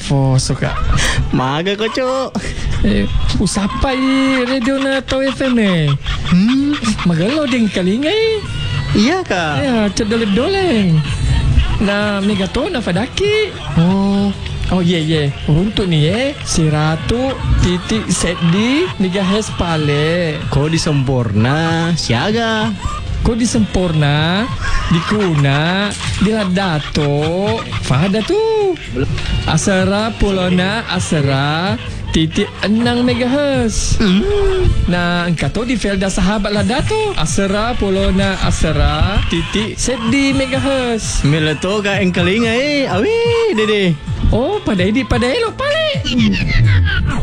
Nervoso kak. Maga ko, Cuk. Usapa radio na Tau FM Magalau din kalingay. Iya, Kak. Ya, cedoleng-doleng. Na megaton na fadaki. Oh ye. Untuk ni 100.Z megahertz pale. Ko di sempurna siaga. Ko di sempurna, di kuna, di ladato. Fahada tu. Asara pulona asara titik 6 megahertz. Nah, engkau di Felda sahabat ladato. Asara pulona asara titik sedi megahertz. Meleto ka engkalinga awi dede. Oh, padai lo pale.